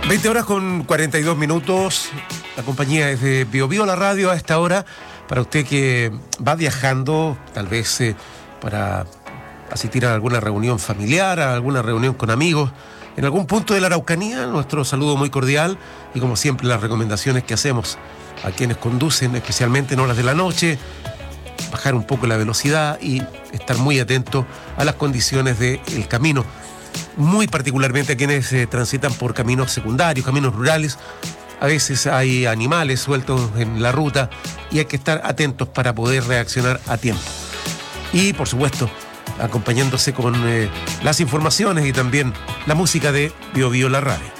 20 horas con 42 minutos. La compañía es de Bio Bio, la radio a esta hora. Para usted que va viajando, tal vez para asistir a alguna reunión familiar, a alguna reunión con amigos, en algún punto de la Araucanía, nuestro saludo muy cordial y como siempre las recomendaciones que hacemos a quienes conducen, especialmente en horas de la noche, bajar un poco la velocidad y estar muy atento a las condiciones del camino. Muy particularmente a quienes transitan por caminos secundarios, caminos rurales. A veces hay animales sueltos en la ruta y hay que estar atentos para poder reaccionar a tiempo. Y por supuesto, acompañándose con las informaciones y también la música de Bio Bio la radio.